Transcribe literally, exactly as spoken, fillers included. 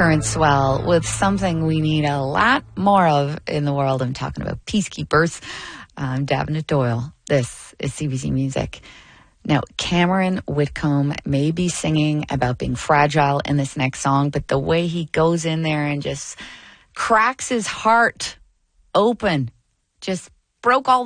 current swell with something we need a lot more of in the world. I'm talking about peacekeepers. I'm Davenant Doyle. This is C B C Music. Now, Cameron Whitcomb may be singing about being fragile in this next song, but the way he goes in there and just cracks his heart open, just broke all